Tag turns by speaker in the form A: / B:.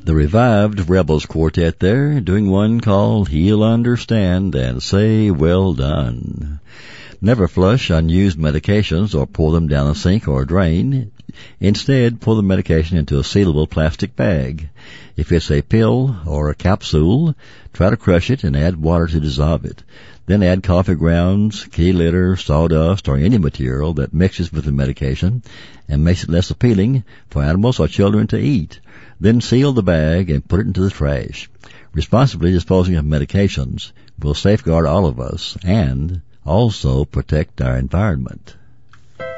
A: The revived Rebels Quartet there, doing one called He'll Understand and Say Well Done. Never flush unused medications or pour them down a sink or a drain. Instead, pour the medication into a sealable plastic bag. If it's a pill or a capsule, try to crush it and add water to dissolve it. Then add coffee grounds, kitty litter, sawdust, or any material that mixes with the medication and makes it less appealing for animals or children to eat. Then seal the bag and put it into the trash. Responsibly disposing of medications will safeguard all of us and also protect our environment.